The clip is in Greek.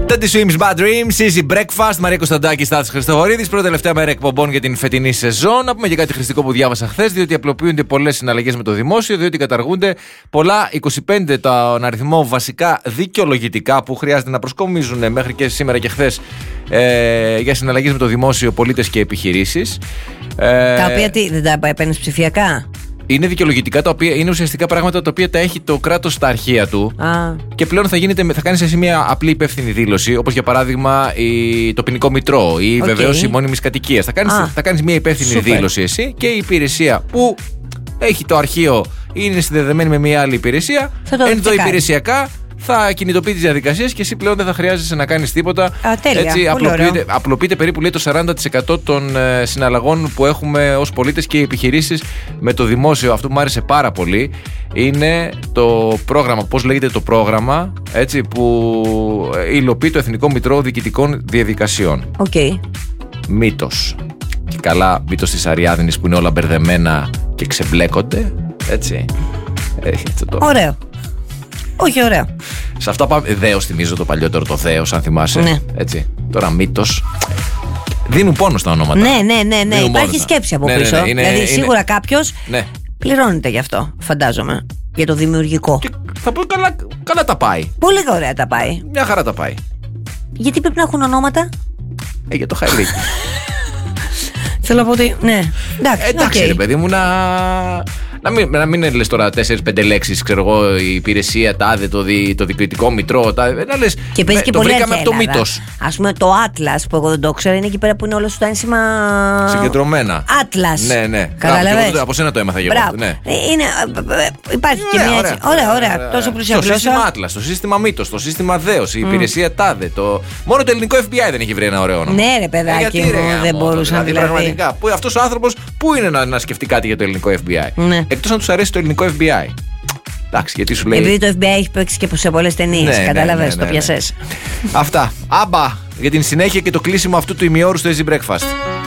Daddy Swims, Bad Dreams, Easy Breakfast, Μαρία Κωνσταντάκη, Στάθης Χριστοδωρίδης. Πρώτη τελευταία μέρα εκπομπών για την φετινή σεζόν. Να πούμε και κάτι χρηστικό που διάβασα χθες, διότι απλοποιούνται πολλές συναλλαγές με το δημόσιο, διότι καταργούνται πολλά 25 τον αριθμό βασικά δικαιολογητικά που χρειάζεται να προσκομίζουν μέχρι και σήμερα και χθες για συναλλαγές με το δημόσιο πολίτες και επιχειρήσεις. Τα οποία δεν τα παίρνεις ψηφιακά. Είναι δικαιολογητικά, τα οποία είναι ουσιαστικά πράγματα τα οποία τα έχει το κράτος στα αρχεία του. Και πλέον θα κάνεις εσύ μια απλή υπεύθυνη δήλωση, όπως για παράδειγμα το ποινικό μητρό ή η βεβαίωση μόνιμης κατοικίας. Θα κάνεις μια υπεύθυνη δήλωση εσύ και η υπηρεσία που έχει το αρχείο είναι συνδεδεμένη με μια άλλη υπηρεσία. Ενδοϊπηρεσιακά θα κινητοποιεί τις διαδικασίες και εσύ πλέον δεν θα χρειάζεσαι να κάνεις τίποτα. Έτσι απλοποιείται περίπου λέει, το 40% των συναλλαγών που έχουμε ως πολίτες και επιχειρήσεις με το δημόσιο. Αυτό που μου άρεσε πάρα πολύ είναι το πρόγραμμα, πώς λέγεται το πρόγραμμα, έτσι, που υλοποιεί το Εθνικό Μητρό Διοικητικών Διαδικασιών. Μήτος. Και καλά, μήτος της Αριάδνης που είναι όλα μπερδεμένα και ξεμπλέκονται. Έτσι. Ωραίο. Όχι, ωραίο. Σε αυτά πάμε. Δέος θυμίζω το παλιότερο, το Δέος, αν θυμάσαι. Ναι. Έτσι. Τώρα μήτος. Δίνουν πόνο στα ονόματα. Ναι. Υπάρχει σκέψη από πίσω. Δηλαδή, σίγουρα κάποιος πληρώνεται γι' αυτό, φαντάζομαι. Για το δημιουργικό. Και θα πω καλά τα πάει. Πολύ ωραία τα πάει. Μια χαρά τα πάει. Γιατί πρέπει να έχουν ονόματα? Για το Χαϊλίκι. Θέλω να πω ότι. Ναι. Εντάξει, ρε παιδί μου, να μην λες τώρα 4-5 λέξεις, ξέρω εγώ, η υπηρεσία, τάδε, το διοικητικό μητρό, τάδε. Να λες. Και παίζει και το πολύ βρήκαμε από το μύτος. Ας πούμε το Atlas που εγώ δεν το ξέρω, είναι εκεί πέρα που είναι όλα σου τα ένσημα. Συγκεντρωμένα. Atlas. Ναι. Καταλαβαίνεις. Από σένα το έμαθα εγώ. Ναι. Υπάρχει και μια έτσι. Ωραία. Τόσο πλούσια το γλώσσα. σύστημα Atlas, το σύστημα μύτος, το σύστημα Δέος, η υπηρεσία τάδε. Μόνο το ελληνικό FBI δεν έχει βρει ένα ωραίο όνομα. Ναι, ρε παιδάκι μου, δεν μπορούσαν δηλαδή. Πραγματικά. Αυτός ο άνθρωπος πού είναι να σκεφτεί κάτι για το ελληνικό FBI. Εκτός να τους αρέσει το ελληνικό FBI. Εντάξει, γιατί σου λέει. Επειδή το FBI έχει παίξει και σε πολλές ταινίες. Κατάλαβες, το πιασες. Αυτά. Άμπα για την συνέχεια και το κλείσιμο αυτού του ημιώρου στο Easy Breakfast.